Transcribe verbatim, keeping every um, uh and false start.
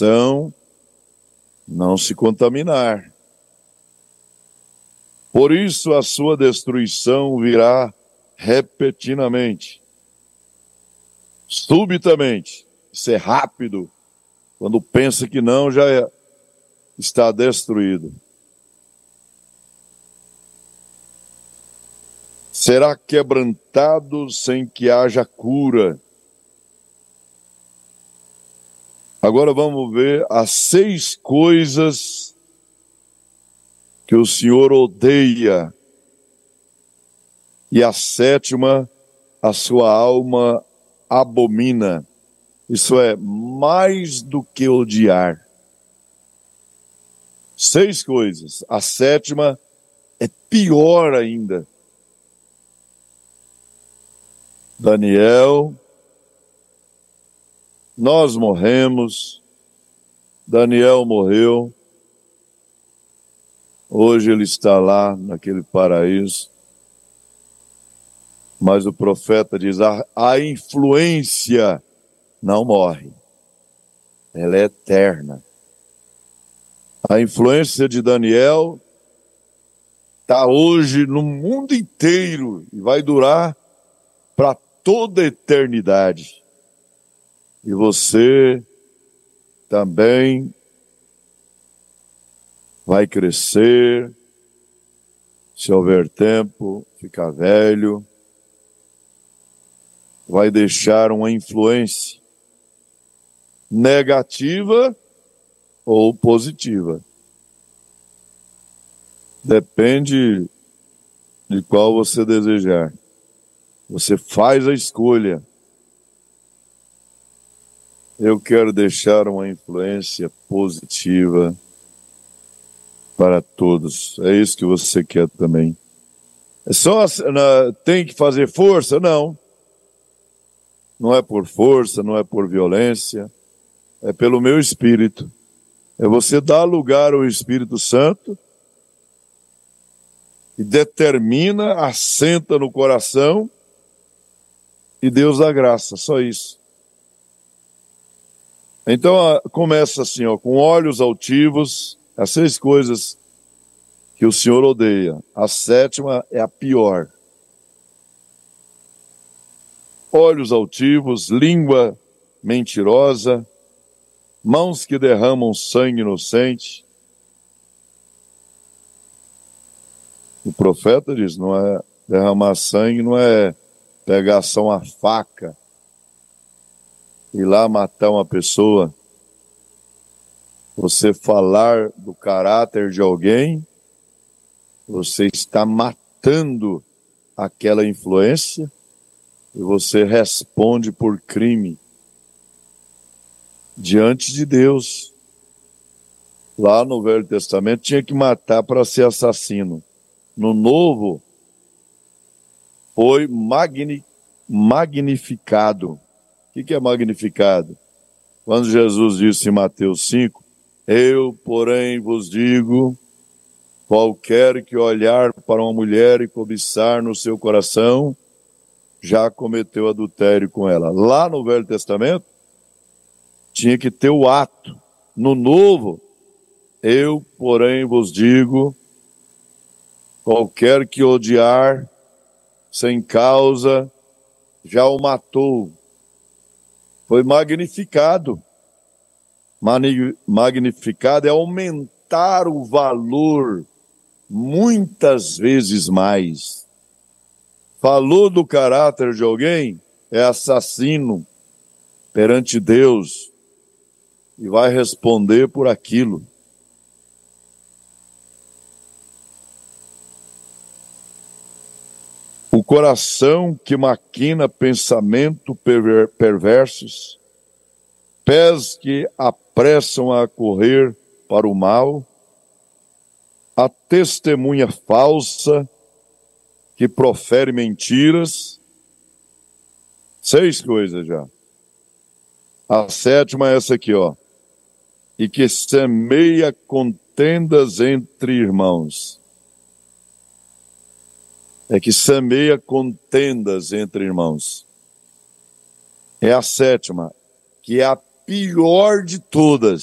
atenção, não se contaminar. Por isso a sua destruição virá repentinamente, subitamente. Isso é rápido. Quando pensa que não, já é, está destruído. Será quebrantado sem que haja cura. Agora vamos ver as seis coisas que o Senhor odeia. E a sétima, a sua alma abomina. Isso é mais do que odiar. Seis coisas. A sétima é pior ainda. Daniel, nós morremos, Daniel morreu, hoje ele está lá naquele paraíso, mas o profeta diz, a, a influência não morre, ela é eterna. A influência de Daniel está hoje no mundo inteiro e vai durar para toda a eternidade. E você também vai crescer, se houver tempo, ficar velho, vai deixar uma influência negativa ou positiva. Depende de qual você desejar. Você faz a escolha. Eu quero deixar uma influência positiva para todos. É isso que você quer também. É só, tem que fazer força? Não. Não é por força, não é por violência. É pelo meu Espírito. É você dar lugar ao Espírito Santo e determina, assenta no coração e Deus dá graça, só isso. Então começa assim, ó, com olhos altivos, as seis coisas que o Senhor odeia. A sétima é a pior. Olhos altivos, língua mentirosa, mãos que derramam sangue inocente. O profeta diz, não é derramar sangue, não é pegar só uma faca, ir lá matar uma pessoa. Você falar do caráter de alguém, você está matando aquela influência e você responde por crime diante de Deus. Lá no Velho Testamento tinha que matar para ser assassino. No Novo foi magni, magnificado. O que é magnificado? Quando Jesus disse em Mateus cinco, eu, porém, vos digo, qualquer que olhar para uma mulher e cobiçar no seu coração, já cometeu adultério com ela. Lá no Velho Testamento, tinha que ter o ato. No Novo, eu, porém, vos digo, qualquer que odiar sem causa, já o matou. Foi magnificado. Magnificado é aumentar o valor muitas vezes mais. Falou do caráter de alguém, é assassino perante Deus e vai responder por aquilo. O coração que maquina pensamento perver, perversos, pés que apressam a correr para o mal, a testemunha falsa que profere mentiras. Seis coisas já. A sétima é essa aqui, ó. E que semeia contendas entre irmãos. É que semeia contendas entre irmãos. É a sétima, que é a pior de todas.